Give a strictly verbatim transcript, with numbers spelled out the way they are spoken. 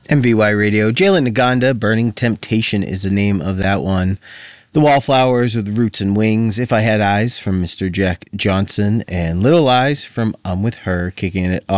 M V Y Radio. Jalen Naganda, Burning Temptation is the name of that one. The Wallflowers with Roots and Wings, If I Had Eyes from Mister Jack Johnson, and Little Eyes from I'm With Her, kicking it